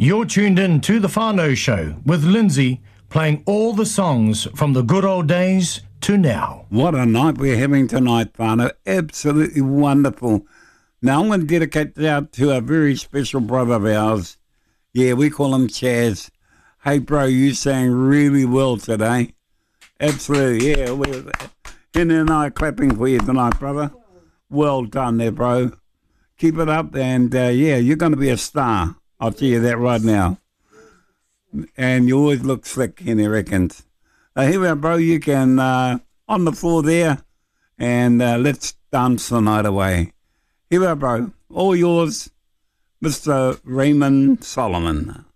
You're tuned in to The Whānau Show with Lindsay, playing all the songs from the good old days to now. What a night we're having tonight, whānau. Absolutely wonderful. Now, I'm going to dedicate that out to a very special brother of ours. Yeah, we call him Chaz. Hey, bro, you sang really well today. Absolutely, yeah. Henry and I are clapping for you tonight, brother. Well done there, bro. Keep it up, and yeah, you're going to be a star. I'll tell you that right now. And you always look slick, Henry reckons. Here we are, bro. You can, on the floor there, and let's dance the night away. Here we are, bro. All yours, Mr. Raymond Solomon.